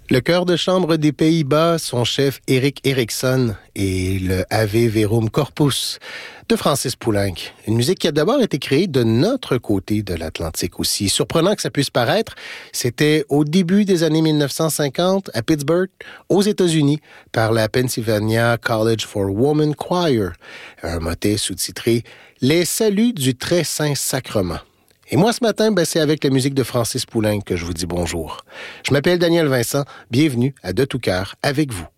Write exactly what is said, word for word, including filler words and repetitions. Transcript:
Le chœur de chambre des Pays-Bas, son chef Erik Erikson et le Ave Verum Corpus de Francis Poulenc. Une musique qui a d'abord été créée de notre côté de l'Atlantique aussi. Surprenant que ça puisse paraître, c'était au début des années mille neuf cent cinquante à Pittsburgh, aux États-Unis, par la Pennsylvania College for Women Choir, un motet sous-titré « Les saluts du très saint sacrement ». Et moi, ce matin, ben, c'est avec la musique de Francis Poulenc que je vous dis bonjour. Je m'appelle Daniel Vincent. Bienvenue à De tout cœur avec vous.